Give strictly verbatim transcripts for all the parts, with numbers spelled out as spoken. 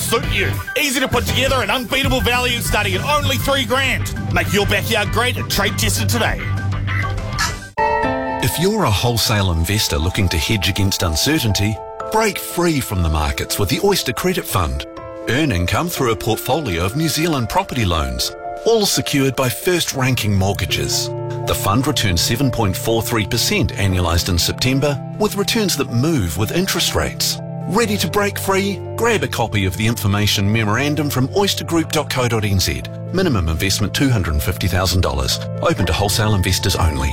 suit you. Easy to put together and unbeatable value starting at only three grand. Make your backyard great and trade tested today. If you're a wholesale investor looking to hedge against uncertainty, break free from the markets with the Oyster Credit Fund. Earn income through a portfolio of New Zealand property loans, all secured by first-ranking mortgages. The fund returns seven point four three percent annualised in September, with returns that move with interest rates. Ready to break free? Grab a copy of the information memorandum from oyster group dot co dot n z. Minimum investment two hundred fifty thousand dollars. Open to wholesale investors only.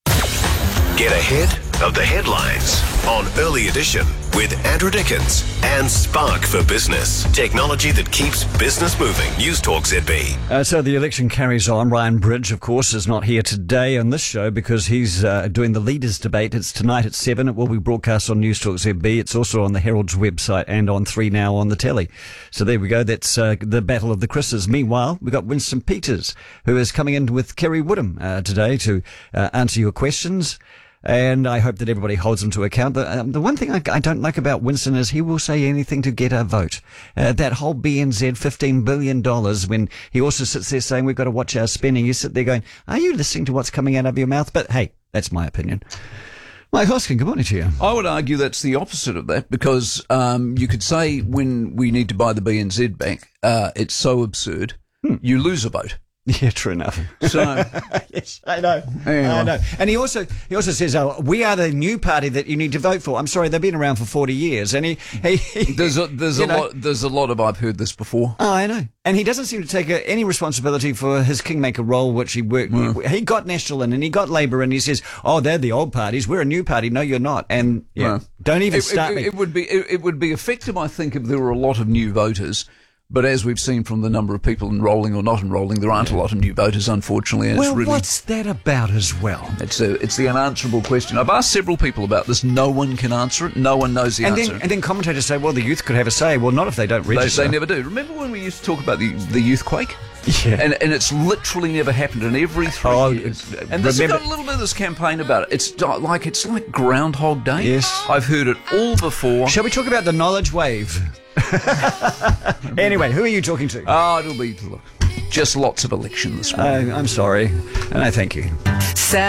Get ahead of the headlines on Early Edition with Andrew Dickens and Spark for Business. Technology that keeps business moving. News Talk Z B. Uh, so the election carries on. Ryan Bridge, of course, is not here today on this show because he's uh, doing the leaders debate. It's tonight at seven. It will be broadcast on News Talk Z B. It's also on the Herald's website and on three Now on the telly. So there we go. That's uh, the battle of the Chris's. Meanwhile, we've got Winston Peters, who is coming in with Kerry Woodham uh, today to uh, answer your questions. And I hope that everybody holds him to account. The, um, the one thing I, I don't like about Winston is he will say anything to get a vote. Uh, that whole B N Z fifteen billion dollars, when he also sits there saying we've got to watch our spending, you sit there going, are you listening to what's coming out of your mouth? But hey, that's my opinion. Mike Hoskin, good morning to you. I would argue that's the opposite of that because um, you could say when we need to buy the B N Z back, uh, it's so absurd, hmm. you lose a vote. Yeah, true enough. So, yes, I know. Anyway. I know. And he also he also says, "Oh, we are the new party that you need to vote for." I'm sorry, they've been around for forty years, and he, he, he there's a there's a know. lot there's a lot of I've heard this before. Oh, I know. And he doesn't seem to take a, any responsibility for his kingmaker role, which he worked. Mm. He got National in, and he got Labour, and he says, "Oh, they're the old parties. We're a new party." No, you're not. And yeah, no. don't even it, start it, me. It would be it, it would be effective, I think, if there were a lot of new voters. But as we've seen from the number of people enrolling or not enrolling, there aren't a lot of new voters, unfortunately. And well, it's really, what's that about as well? It's a, it's the unanswerable question. I've asked several people about this. No one can answer it. No one knows the and answer. Then, and then commentators say, well, the youth could have a say. Well, not if they don't register. They, they never do. Remember when we used to talk about the, the youth quake? Yeah. And, and it's literally never happened in every three oh, years. And this has got a little bit of this campaign about it. It's like it's like Groundhog Day. Yes. I've heard it all before. Shall we talk about the knowledge wave? Anyway, who are you talking to? Oh, it'll be look, just lots of election this morning. Uh, I'm sorry. And I thank you.